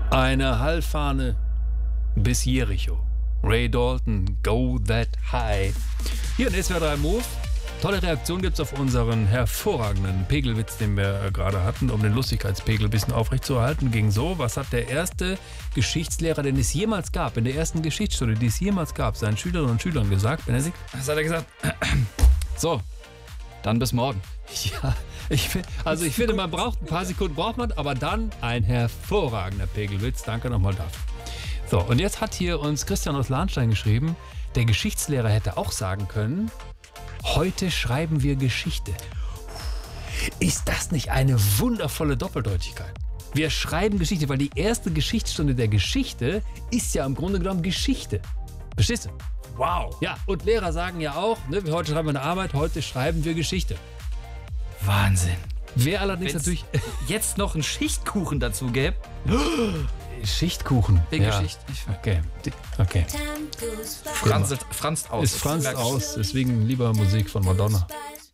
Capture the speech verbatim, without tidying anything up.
Eine Hallfahne bis Jericho. Ray Dalton, Go That High. Hier in S W R drei Move. Tolle Reaktion gibt es auf unseren hervorragenden Pegelwitz, den wir äh, gerade hatten, um den Lustigkeitspegel ein bisschen aufrechtzuerhalten. Ging so, was hat der erste Geschichtslehrer, den es jemals gab, in der ersten Geschichtsstunde, die es jemals gab, seinen Schülerinnen und Schülern gesagt? Benedikt? Was hat er gesagt? So, dann bis morgen. Ja, ich, also ich finde, man braucht ein paar Sekunden, braucht man, aber dann ein hervorragender Pegelwitz. Danke nochmal dafür. So, und jetzt hat hier uns Christian aus Lahnstein geschrieben, der Geschichtslehrer hätte auch sagen können, heute schreiben wir Geschichte. Ist das nicht eine wundervolle Doppeldeutigkeit? Wir schreiben Geschichte, weil die erste Geschichtsstunde der Geschichte ist ja im Grunde genommen Geschichte. Verstehst du? Wow. Ja, und Lehrer sagen ja auch, ne, heute schreiben wir eine Arbeit, heute schreiben wir Geschichte. Wahnsinn. Wer allerdings Wenn's natürlich... jetzt noch einen Schichtkuchen dazu gäbe. Schichtkuchen. Wegen ja. Geschichte. Okay. Okay. Franzt, franzt aus. Es franzt aus, deswegen lieber Musik von Madonna.